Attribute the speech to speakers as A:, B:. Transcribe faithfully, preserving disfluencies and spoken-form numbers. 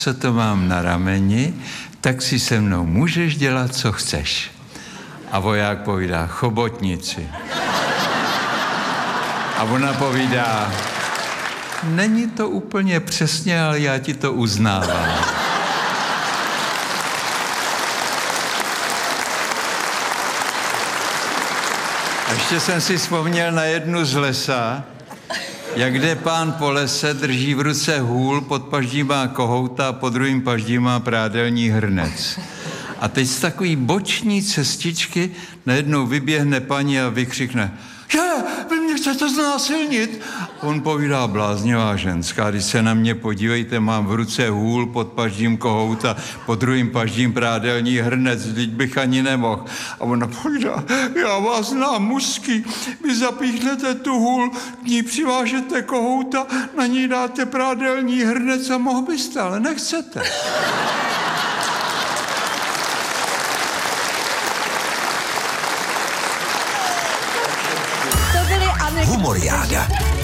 A: co to mám na rameni, tak si se mnou můžeš dělat, co chceš. A voják povídá, chobotnici. A ona povídá, není to úplně přesně, ale já ti to uznávám. A ještě jsem si vzpomněl na jednu z lesa, jak jde pán po lese, drží v ruce hůl, pod paždí má kohouta a pod druhým paždí má prádelní hrnec. A teď z takový boční cestičky najednou vyběhne paní a vykřikne, že, vy mě chcete znásilnit? On povídá, bláznivá ženská, když se na mě podívejte, mám v ruce hůl, pod paždím kohouta, pod druhým paždím prádelní hrnec, vždyť bych ani nemohl. A ona povídá, já vás znám mužský, vy zapíchnete tu hůl, k ní přivážete kohouta, na ní dáte prádelní hrnec a mohl byste, ale nechcete.
B: Humoriáda.